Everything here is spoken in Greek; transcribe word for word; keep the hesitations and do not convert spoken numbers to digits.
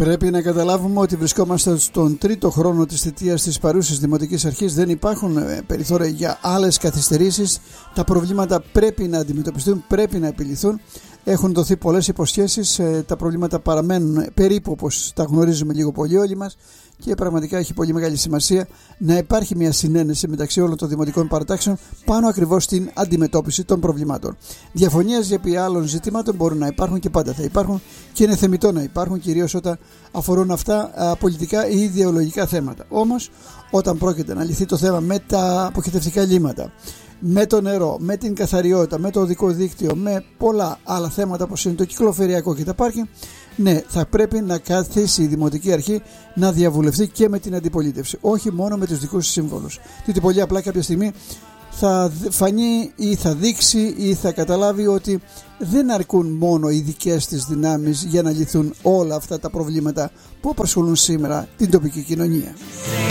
Πρέπει να καταλάβουμε ότι βρισκόμαστε στον τρίτο χρόνο της θητείας της παρούσας Δημοτικής Αρχής. Δεν υπάρχουν περιθώρια για άλλες καθυστερήσεις. Τα προβλήματα πρέπει να αντιμετωπιστούν, πρέπει να επιληθούν. Έχουν δοθεί πολλές υποσχέσεις. Τα προβλήματα παραμένουν περίπου όπως τα γνωρίζουμε λίγο πολύ όλοι μας. Και πραγματικά έχει πολύ μεγάλη σημασία να υπάρχει μια συνένεση μεταξύ όλων των δημοτικών παρατάξεων πάνω ακριβώς στην αντιμετώπιση των προβλημάτων. Διαφωνίες επί άλλων ζητημάτων μπορούν να υπάρχουν και πάντα θα υπάρχουν και είναι θεμιτό να υπάρχουν, κυρίως όταν αφορούν αυτά α, πολιτικά ή ιδεολογικά θέματα. Όμως, όταν πρόκειται να λυθεί το θέμα με τα αποχετευτικά λύματα, με το νερό, με την καθαριότητα, με το οδικό δίκτυο, με πολλά άλλα θέματα όπως είναι το κυκλοφοριακό και τα πάρκινγκ, ναι, θα πρέπει να καθίσει η Δημοτική Αρχή να διαβουλευτεί και με την αντιπολίτευση, όχι μόνο με τους δικούς σύμβολους. Διότι πολύ απλά κάποια στιγμή θα φανεί ή θα δείξει ή θα καταλάβει ότι δεν αρκούν μόνο οι δικές της δυνάμεις για να λυθούν όλα αυτά τα προβλήματα που απασχολούν σήμερα την τοπική κοινωνία.